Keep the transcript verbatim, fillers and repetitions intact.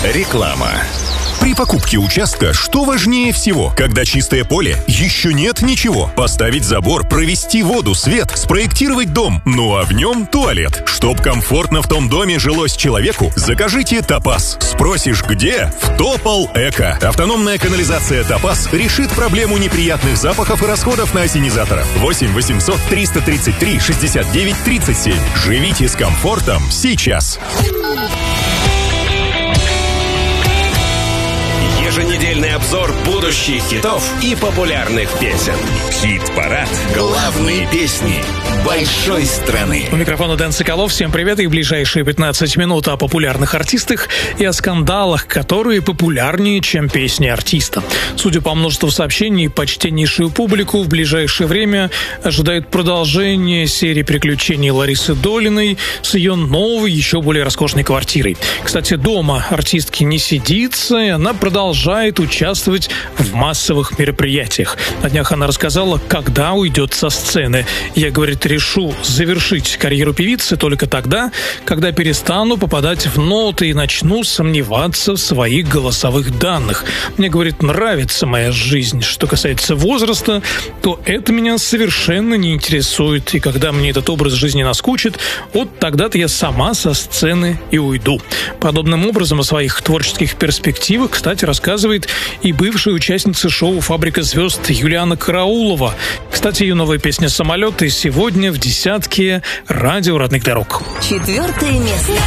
Реклама. При покупке участка что важнее всего? Когда чистое поле? Еще нет ничего. Поставить забор, провести воду, свет, спроектировать дом. Ну а в нем туалет. Чтоб комфортно в том доме жилось человеку, закажите Топаз. Спросишь, где? В Топол Эко. Автономная канализация Топаз решит проблему неприятных запахов и расходов на ассенизаторах. восемь восемьсот триста тридцать три шестьдесят девять тридцать семь. Живите с комфортом сейчас. Еженедельный обзор будущих хитов и популярных песен. Хит-парад. Главные песни большой страны. У микрофона Дэн Соколов. Всем привет. И в ближайшие пятнадцать минут о популярных артистах и о скандалах, которые популярнее, чем песни артиста. Судя по множеству сообщений, почтеннейшую публику в ближайшее время ожидает продолжение серии приключений Ларисы Долиной с ее новой, еще более роскошной квартирой. Кстати, дома артистки не сидится, и она продолжает участвовать в массовых мероприятиях. На днях она рассказала, когда уйдет со сцены. Я, говорит, решу завершить карьеру певицы только тогда, когда перестану попадать в ноты и начну сомневаться в своих голосовых данных. Мне, говорит, нравится моя жизнь. Что касается возраста, то это меня совершенно не интересует. И когда мне этот образ жизни наскучит, вот тогда-то я сама со сцены и уйду. Подобным образом о своих творческих перспективах, кстати, рассказывает и бывшая участница шоу «Фабрика звезд» Юлиана Караулова. Кстати, ее новая песня «Самолеты» сегодня в десятке радио родных дорог. Четвертое место.